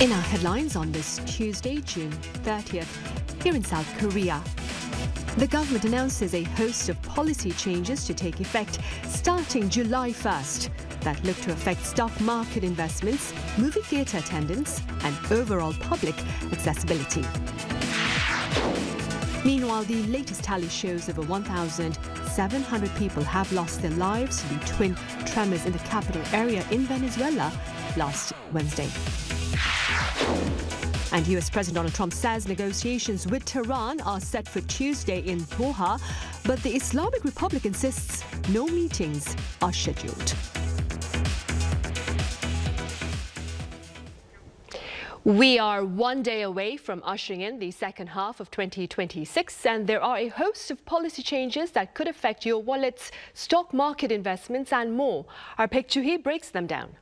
In our headlines on this Tuesday, June 30th, here in South Korea, the government announces a host of policy changes to take effect starting July 1st that look to affect stock market investments, movie theatre attendance, and overall public accessibility. Meanwhile, the latest tally shows over 1,700 people have lost their lives to the twin tremors in the capital area in Venezuela last Wednesday. And US President Donald Trump says negotiations with Tehran are set for Tuesday in Doha, but the Islamic Republic insists no meetings are scheduled. We are one day away from ushering in the second half of 2026, and there are a host of policy changes that could affect your wallets, stock market investments, and more. Our Baek Joo-hee breaks them down.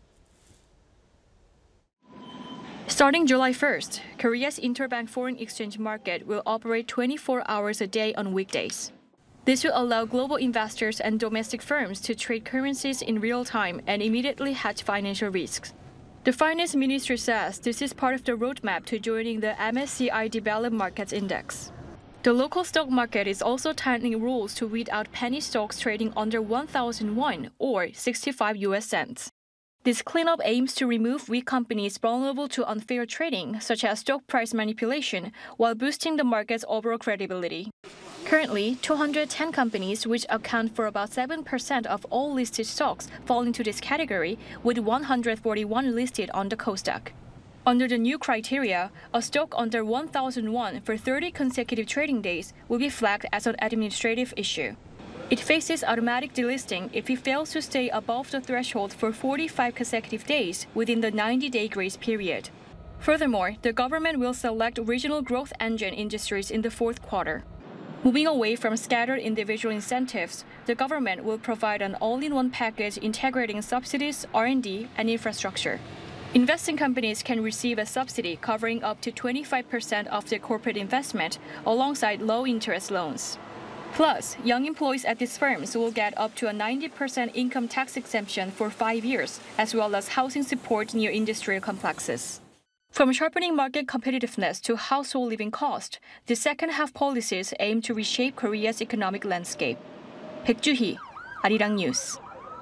Starting July 1st, Korea's interbank foreign exchange market will operate 24 hours a day on weekdays. This will allow global investors and domestic firms to trade currencies in real time and immediately hedge financial risks. The Finance Ministry says this is part of the roadmap to joining the MSCI Developed Markets Index. The local stock market is also tightening rules to weed out penny stocks trading under 1,000 won or 65 US cents. This cleanup aims to remove weak companies vulnerable to unfair trading, such as stock price manipulation, while boosting the market's overall credibility. Currently, 210 companies, which account for about 7% of all listed stocks, fall into this category, with 141 listed on the Kosdaq. Under the new criteria, a stock under 1,000 won for 30 consecutive trading days will be flagged as an administrative issue. It faces automatic delisting if it fails to stay above the threshold for 45 consecutive days within the 90-day grace period. Furthermore, the government will select regional growth engine industries in the fourth quarter. Moving away from scattered individual incentives, the government will provide an all-in-one package integrating subsidies, R&D, and infrastructure. Investing companies can receive a subsidy covering up to 25% of their corporate investment alongside low-interest loans. Plus, young employees at these firms will get up to a 90% income tax exemption for 5 years, as well as housing support near industrial complexes. From sharpening market competitiveness to household living cost, the second-half policies aim to reshape Korea's economic landscape. Baek Joo-hee, Arirang News.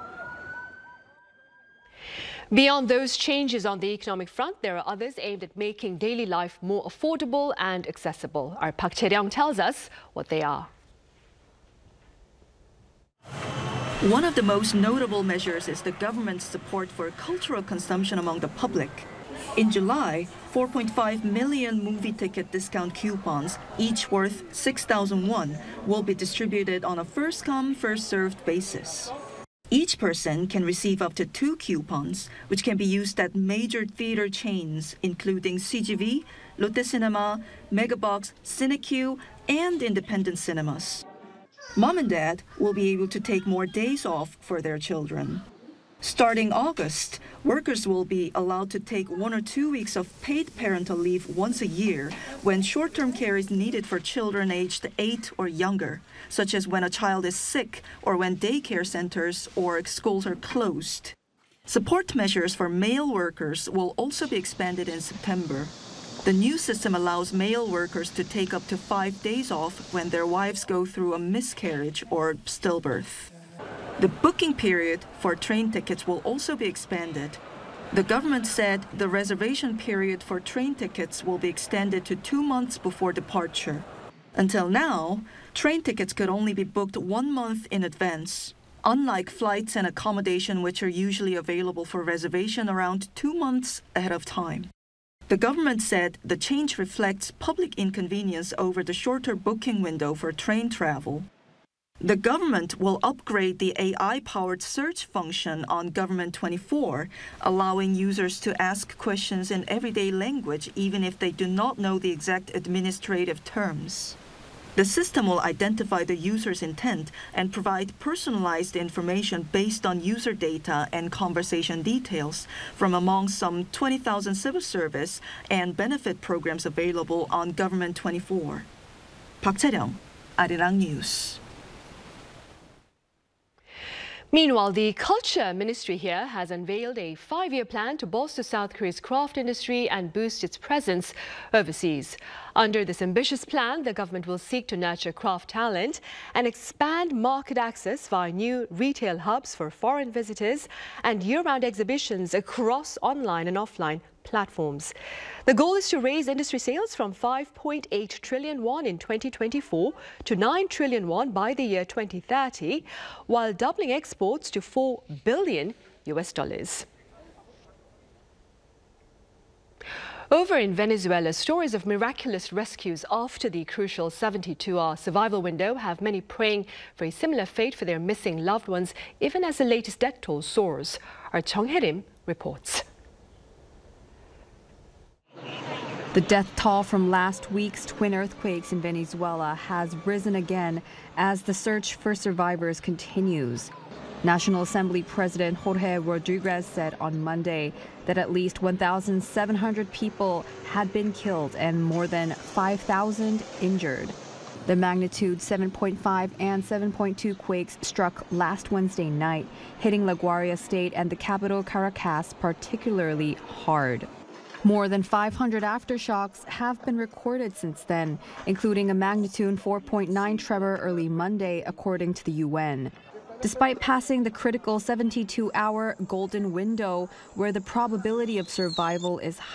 Beyond those changes on the economic front, there are others aimed at making daily life more affordable and accessible. Our Park Chae-ryung tells us what they are. One of the most notable measures is the government's support for cultural consumption among the public. In July, 4.5 million movie ticket discount coupons, each worth 6,000 won, will be distributed on a first-come, first-served basis. Each person can receive up to 2 coupons, which can be used at major theater chains, including CGV, Lotte Cinema, Megabox, CineQ, and independent cinemas. Mom and dad will be able to take more days off for their children. Starting August, workers will be allowed to take 1 or 2 weeks of paid parental leave once a year when short-term care is needed for children aged 8 or younger, such as when a child is sick or when daycare centers or schools are closed. Support measures for male workers will also be expanded in September. The new system allows male workers to take up to 5 days off when their wives go through a miscarriage or stillbirth. The booking period for train tickets will also be expanded. The government said the reservation period for train tickets will be extended to 2 months before departure. Until now, train tickets could only be booked 1 month in advance, unlike flights and accommodation which are usually available for reservation around 2 months ahead of time. The government said the change reflects public inconvenience over the shorter booking window for train travel. The government will upgrade the AI-powered search function on Government 24, allowing users to ask questions in everyday language even if they do not know the exact administrative terms. The system will identify the user's intent and provide personalized information based on user data and conversation details from among some 20,000 civil service and benefit programs available on Government 24. Park Chae-ryung, Arirang News. Meanwhile, the Culture Ministry here has unveiled a 5-year plan to bolster South Korea's craft industry and boost its presence overseas. Under this ambitious plan, the government will seek to nurture craft talent and expand market access via new retail hubs for foreign visitors and year-round exhibitions across online and offline platforms. The goal is to raise industry sales from 5.8 trillion won in 2024 to 9 trillion won by the year 2030, while doubling exports to $4 billion. Over in Venezuela, stories of miraculous rescues after the crucial 72-hour survival window have many praying for a similar fate for their missing loved ones, even as the latest death toll soars. Our Chung Hae-rim reports. The death toll from last week's twin earthquakes in Venezuela has risen again as the search for survivors continues. National Assembly President Jorge Rodriguez said on Monday that at least 1,700 people had been killed and more than 5,000 injured. The magnitude 7.5 and 7.2 quakes struck last Wednesday night, hitting La Guaira state and the capital Caracas particularly hard. More than 500 aftershocks have been recorded since then, including a magnitude 4.9 tremor early Monday, according to the UN. Despite passing the critical 72-hour golden window, where the probability of survival is